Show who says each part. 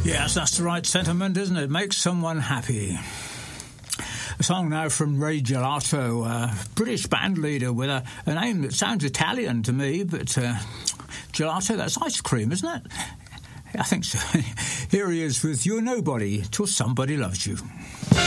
Speaker 1: Yes, that's the right sentiment, isn't it? Makes someone happy. A song now from Ray Gelato, a British band leader with a name that sounds Italian to me, but gelato, that's ice cream, isn't it? I think so. Here he is with You're Nobody Till Somebody Loves You.